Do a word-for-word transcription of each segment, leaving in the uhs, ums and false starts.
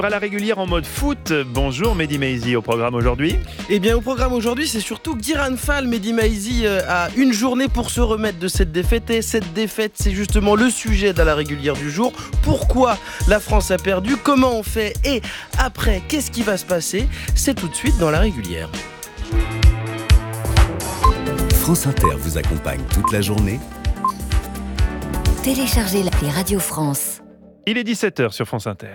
À la régulière en mode foot. Bonjour Mehdi Maizi, au programme aujourd'hui. Eh bien au programme aujourd'hui, c'est surtout Guiran Fall. Mehdi Maizi a une journée pour se remettre de cette défaite. Et cette défaite, c'est justement le sujet de la régulière du jour. Pourquoi la France a perdu? Comment on fait? Et après, qu'est-ce qui va se passer? C'est tout de suite dans la régulière. France Inter vous accompagne toute la journée. Téléchargez l'appli Radio France. Il est dix-sept heures sur France Inter.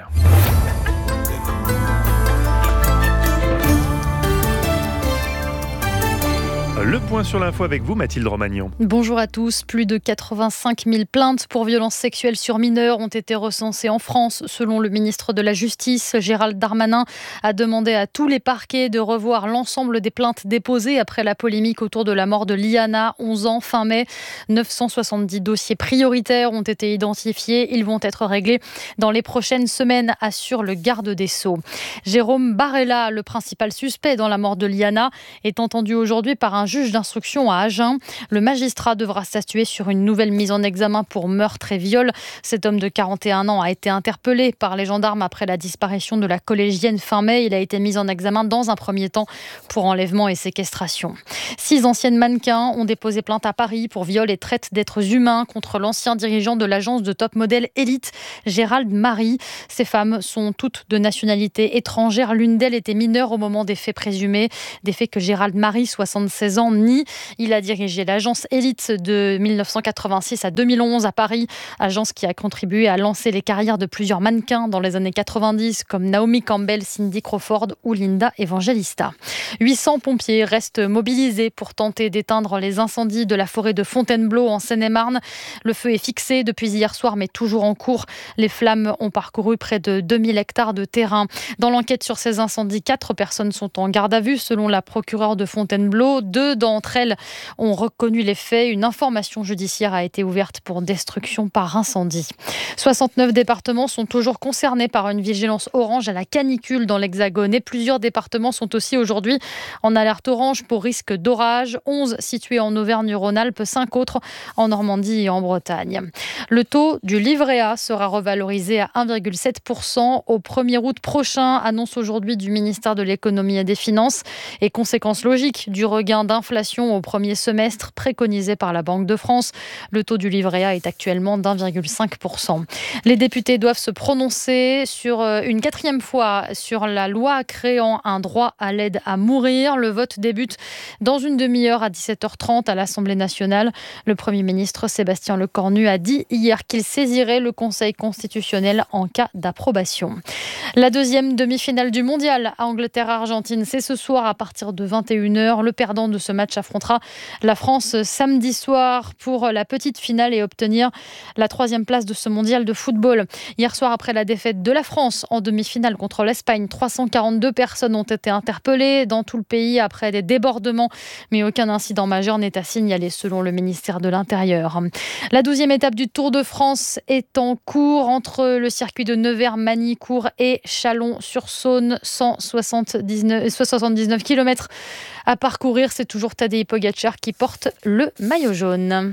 Le point sur l'info avec vous, Mathilde Romagnon. Bonjour à tous. Plus de quatre-vingt-cinq mille plaintes pour violences sexuelles sur mineurs ont été recensées en France. Selon le ministre de la Justice, Gérald Darmanin a demandé à tous les parquets de revoir l'ensemble des plaintes déposées après la polémique autour de la mort de Liana, onze ans, fin mai. neuf cent soixante-dix dossiers prioritaires ont été identifiés. Ils vont être réglés dans les prochaines semaines, assure le garde des Sceaux. Jérôme Barella, le principal suspect dans la mort de Liana, est entendu aujourd'hui par un juge d'instruction à Agen. Le magistrat devra statuer sur une nouvelle mise en examen pour meurtre et viol. Cet homme de quarante et un ans a été interpellé par les gendarmes après la disparition de la collégienne fin mai. Il a été mis en examen dans un premier temps pour enlèvement et séquestration. Six anciennes mannequins ont déposé plainte à Paris pour viol et traite d'êtres humains contre l'ancien dirigeant de l'agence de top modèle Elite, Gérald Marie. Ces femmes sont toutes de nationalité étrangère. L'une d'elles était mineure au moment des faits présumés. Des faits que Gérald Marie, soixante-seize ans, nie. Il a dirigé l'agence Elite de mille neuf cent quatre-vingt-six à deux mille onze à Paris, agence qui a contribué à lancer les carrières de plusieurs mannequins dans les années quatre-vingt-dix comme Naomi Campbell, Cindy Crawford ou Linda Evangelista. huit cents pompiers restent mobilisés pour tenter d'éteindre les incendies de la forêt de Fontainebleau en Seine-et-Marne. Le feu est fixé depuis hier soir mais toujours en cours. Les flammes ont parcouru près de deux mille hectares de terrain. Dans l'enquête sur ces incendies, quatre personnes sont en garde à vue selon la procureure de Fontainebleau. Deux d'entre elles ont reconnu les faits. Une information judiciaire a été ouverte pour destruction par incendie. soixante-neuf départements sont toujours concernés par une vigilance orange à la canicule dans l'Hexagone et plusieurs départements sont aussi aujourd'hui en alerte orange pour risque d'orage. onze situés en Auvergne-Rhône-Alpes, cinq autres en Normandie et en Bretagne. Le taux du livret A sera revalorisé à un virgule sept pour cent au premier août prochain, annonce aujourd'hui du ministère de l'Économie et des Finances et conséquence logique du regain d'inflation au premier semestre préconisé par la Banque de France. Le taux du livret A est actuellement d'un virgule cinq pour cent. Les députés doivent se prononcer sur une quatrième fois sur la loi créant un droit à l'aide à mourir. Le vote débute dans une demi-heure à dix-sept heures trente à l'Assemblée nationale. Le Premier ministre Sébastien Lecornu a dit hier qu'il saisirait le Conseil constitutionnel en cas d'approbation. La deuxième demi-finale du mondial à Angleterre-Argentine, c'est ce soir à partir de vingt et une heures. Le perdant de ce match affrontera la France samedi soir pour la petite finale et obtenir la troisième place de ce mondial de football. Hier soir, après la défaite de la France en demi-finale contre l'Espagne, trois cent quarante-deux personnes ont été interpellées dans tout le pays après des débordements, mais aucun incident majeur n'est à signaler selon le ministère de l'Intérieur. La douzième étape du Tour de France est en cours entre le circuit de Nevers, Magny-Cours et Chalon-sur-Saône, cent soixante-dix-neuf kilomètres à parcourir. C'est toujours Tadej Pogačar qui porte le maillot jaune.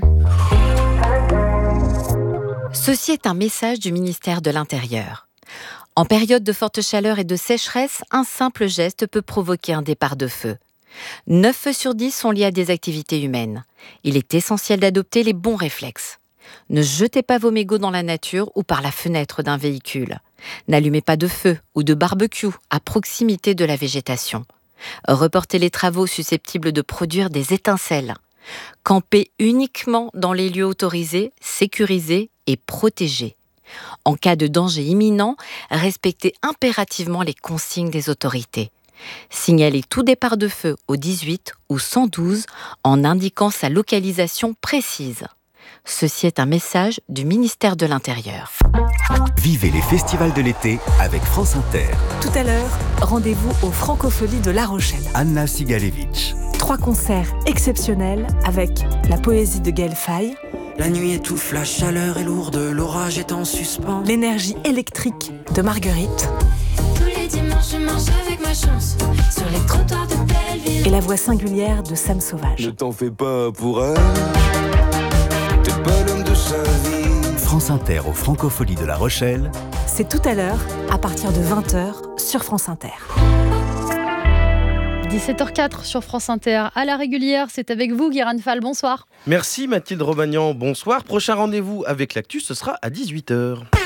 Ceci est un message du ministère de l'Intérieur. En période de forte chaleur et de sécheresse, un simple geste peut provoquer un départ de feu. neuf feux sur dix sont liés à des activités humaines. Il est essentiel d'adopter les bons réflexes. Ne jetez pas vos mégots dans la nature ou par la fenêtre d'un véhicule. N'allumez pas de feu ou de barbecue à proximité de la végétation. Reportez les travaux susceptibles de produire des étincelles. Campez uniquement dans les lieux autorisés, sécurisés et protégés. En cas de danger imminent, respectez impérativement les consignes des autorités. Signalez tout départ de feu au dix-huit ou cent douze en indiquant sa localisation précise. Ceci est un message du ministère de l'Intérieur. Vivez les festivals de l'été avec France Inter. Tout à l'heure, rendez-vous aux Francopholies de La Rochelle. Anna Sigalevitch. Trois concerts exceptionnels avec la poésie de Gaël Faye. La nuit étouffe, la chaleur est lourde, l'orage est en suspens. L'énergie électrique de Marguerite. Tous les dimanches, je marche avec ma chance sur les trottoirs de Belleville. Et la voix singulière de Sam Sauvage. Ne t'en fais pas pour elle, t'es pas l'homme de sa vie. France Inter aux Francopholies de La Rochelle. C'est tout à l'heure, à partir de vingt heures, sur France Inter. dix-sept heures quatre sur France Inter. À la régulière, c'est avec vous, Guiran Fall. Bonsoir. Merci Mathilde Romagnan, bonsoir. Prochain rendez-vous avec l'actu, ce sera à dix-huit heures.